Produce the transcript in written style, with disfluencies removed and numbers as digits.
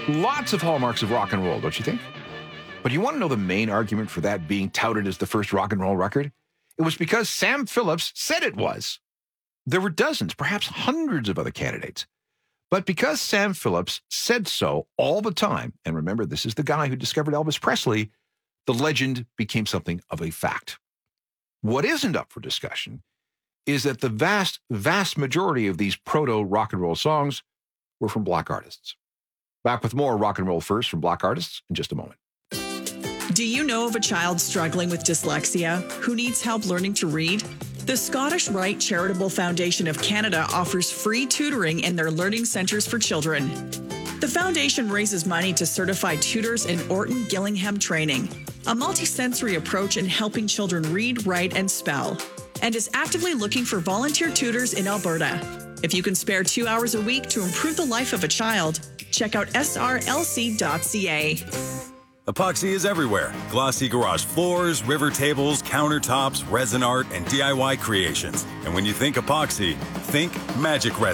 Lots of hallmarks of rock and roll, don't you think? But you want to know the main argument for that being touted as the first rock and roll record? It was because Sam Phillips said it was. There were dozens, perhaps hundreds of other candidates. But because Sam Phillips said so all the time, and remember, this is the guy who discovered Elvis Presley, the legend became something of a fact. What isn't up for discussion is that the vast, vast majority of these proto-rock and roll songs were from black artists. Back with more Rock and Roll First from black artists in just a moment. Do you know of a child struggling with dyslexia who needs help learning to read? The Scottish Rite Charitable Foundation of Canada offers free tutoring in their learning centres for children. The foundation raises money to certify tutors in Orton Gillingham training, a multisensory approach in helping children read, write, and spell, and is actively looking for volunteer tutors in Alberta. If you can spare 2 hours a week to improve the life of a child, check out srlc.ca. Epoxy is everywhere. Glossy garage floors, river tables, countertops, resin art, and DIY creations. And when you think epoxy, think Magic Resin.